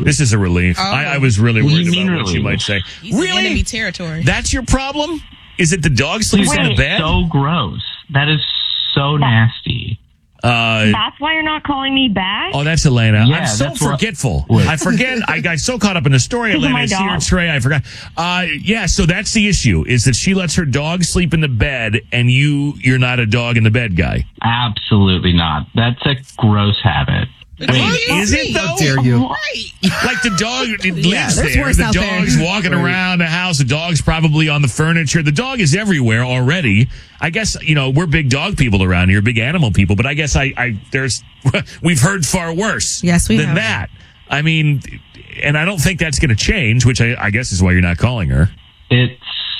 This is a relief. I was really worried about what you might say. He's in enemy territory. That's your problem? Is it the dog sleeps in the bed? So gross. That is so nasty. That's why you're not calling me back? Oh, that's Elena. Yeah, I'm so that's what- forgetful. Wait. I forget. I got so caught up in the story, Because of Elena. my I see her dog. tray. I forgot. Yeah, so that's the issue, is that she lets her dog sleep in the bed, and you're not a dog in the bed guy. Absolutely not. That's a gross habit. Wait, is it though? How dare you? Right. Like the dog lives there's there. worse The out dog's there. walking around the house. The dog's probably on the furniture. The dog is everywhere already. I guess, we're big dog people around here, big animal people, but I guess we've heard far worse Yes, we than have. that. I mean, and I don't think that's going to change, which I guess is why you're not calling her. It's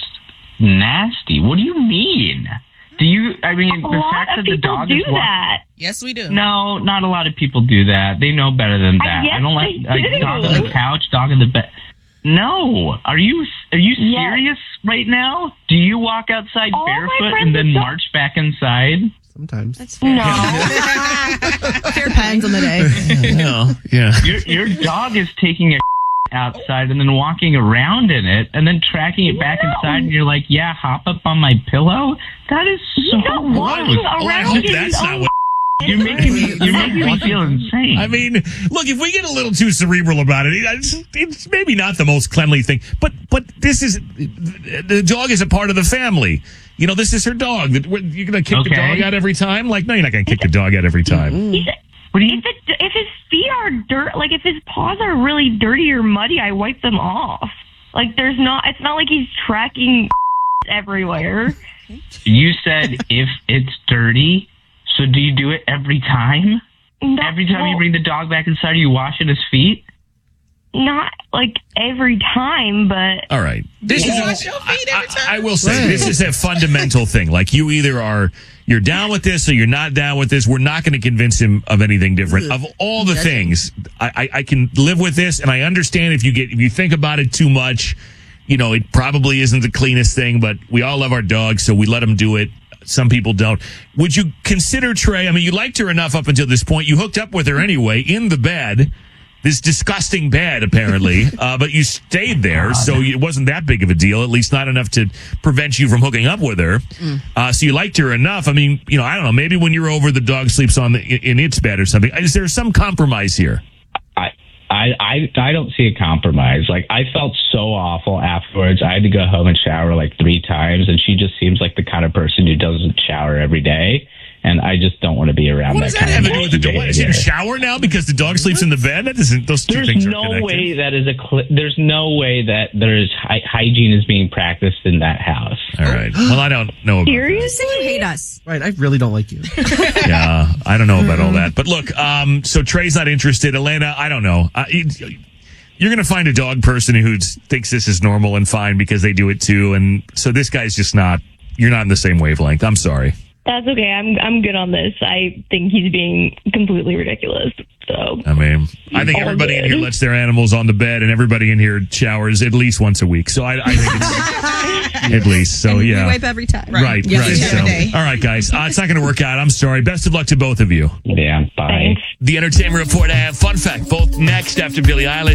nasty. What do you mean? The A lot fact of that the people dog do is that. Yes, we do. No, not a lot of people do that. They know better than that. Yes, I don't like they do. dog on the couch, dog in the bed. No, are you serious right now? Do you walk outside All my barefoot friends and then are so- march back inside? Sometimes. That's fair. No. Fair depends on the day. No, yeah. Your dog is taking a outside and then walking around in it and then tracking it back inside, and you're like, yeah, hop up on my pillow? That is so not walking gross. Oh, I around hope in that's his not own what. You're making me feel insane. I mean, look, if we get a little too cerebral about it, it's maybe not the most cleanly thing, but this is, the dog is a part of the family. This is her dog. You're going to kick the dog out every time? Like, no, you're not going to kick the dog out every time. If his feet are dirt, like if his paws are really dirty or muddy, I wipe them off. Like it's not like he's tracking everywhere. You said if it's dirty, so do you do it every time? Every time you bring the dog back inside, are you washing his feet? Not like every time, but All right. This You is wash your feet every time? I will say, this is a fundamental thing. Like, you either you're down with this or you're not down with this. We're not going to convince him of anything different. Of all the things, I can live with this, and I understand if you think about it too much, it probably isn't the cleanest thing, but we all love our dogs, so we let them do it. Some people don't. Would you consider, Trey, you liked her enough up until this point. You hooked up with her anyway in the bed. This disgusting bed, apparently, but you stayed there, so it wasn't that big of a deal, at least not enough to prevent you from hooking up with her. So you liked her enough. I don't know, maybe when you're over, the dog sleeps in its bed or something. Is there some compromise here? I don't see a compromise. Like, I felt so awful afterwards. I had to go home and shower like 3 times, and she just seems like the kind of person who doesn't shower every day. And I just don't want to be around What does that kind have of to do with the dog? Is it a shower now because the dog sleeps in the bed? That doesn't. Those two There's things are no connected. way that is there's no way that there's hygiene is being practiced in that house. All right. Well, I don't know about seriously, You hate us. Right, I really don't like you. that. Yeah, I don't know about all that. But look, so Trey's not interested. Elena, I don't know. You're going to find a dog person who thinks this is normal and fine because they do it too. And so this guy's just not. You're not in the same wavelength. I'm sorry. that's okay. I'm good on this. I think he's being completely ridiculous. So I think everybody in here lets their animals on the bed, and everybody in here showers at least once a week. So I think it's at least. So And yeah, we wipe every time. right. Yeah, right. each and every day. All right, guys, it's not going to work out. I'm sorry. Best of luck to both of you. Yeah, bye. thanks. The Entertainment Report. Fun fact: both next after Billie Eilish.